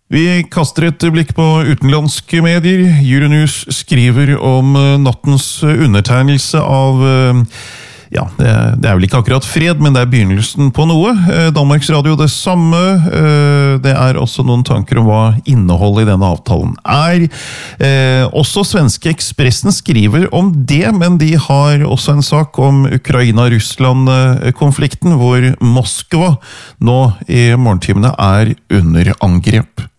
Vi kaster et blikk på utenlandske medier. Euronews skriver om nattens undertegnelse av, ja, det vel ikke akkurat fred, men det begynnelsen på noe. Danmarks Radio det samme. Det også noen tanker om hva innholdet i denne avtalen er. Også svenske Expressen skriver om det, men de har også en sak om Ukraina-Russland-konflikten, hvor Moskva nå i morgentimene under angrep.